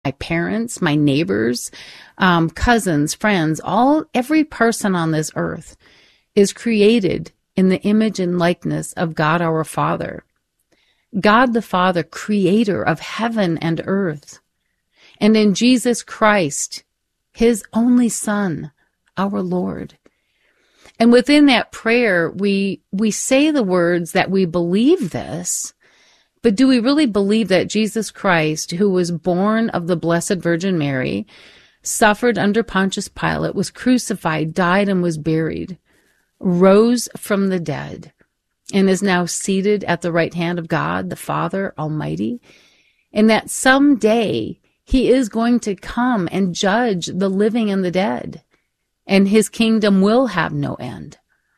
my parents, my neighbors, cousins, friends, every person on this earth is created in the image and likeness of God our Father. God the Father, creator of heaven and earth. And in Jesus Christ, his only Son, our Lord. And within that prayer, we say the words that we believe this, but do we really believe that Jesus Christ, who was born of the Blessed Virgin Mary, suffered under Pontius Pilate, was crucified, died, and was buried, rose from the dead, and is now seated at the right hand of God, the Father Almighty, and that someday he is going to come and judge the living and the dead, and his kingdom will have no end.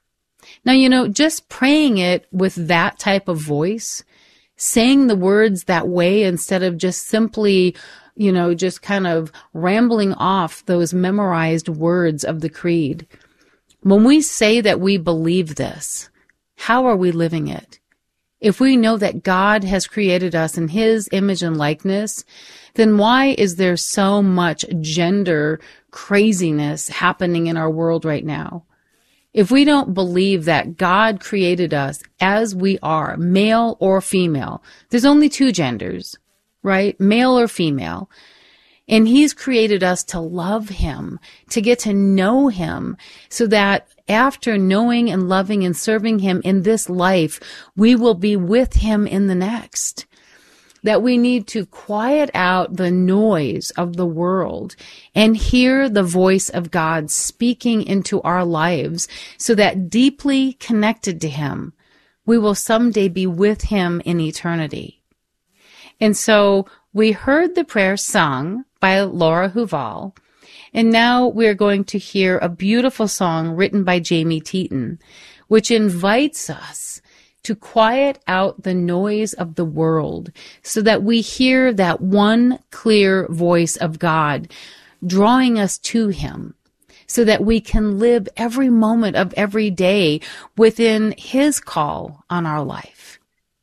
Now, just praying it with that type of voice, saying the words that way instead of just simply, just kind of rambling off those memorized words of the creed. When we say that we believe this, how are we living it? If we know that God has created us in his image and likeness, then why is there so much gender craziness happening in our world right now? If we don't believe that God created us as we are, male or female, there's only two genders, right? Male or female. And he's created us to love him, to get to know him, so that after knowing and loving and serving him in this life, we will be with him in the next. That we need to quiet out the noise of the world and hear the voice of God speaking into our lives, so that deeply connected to him, we will someday be with him in eternity. And so we heard the prayer sung by Laura Huval, and now we're going to hear a beautiful song written by Jamie Teton, which invites us to quiet out the noise of the world so that we hear that one clear voice of God drawing us to him, so that we can live every moment of every day within his call on our life.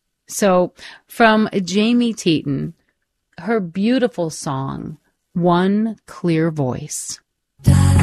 So from Jamie Teton, her beautiful song, One Clear Voice.